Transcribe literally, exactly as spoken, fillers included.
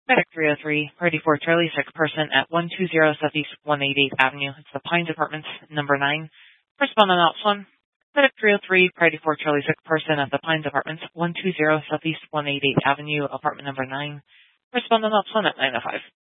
Medic three oh three, Priority four Charlie, sick person at one two zero Southeast one eighty-eighth Avenue. It's the Pines Apartments, number nine. Respondent Ops one. Medic three oh three, Priority four Charlie, sick person at the Pines Apartments, one two zero Southeast one eighty-eighth Avenue, apartment number nine. Respondent Ops one at nine oh five.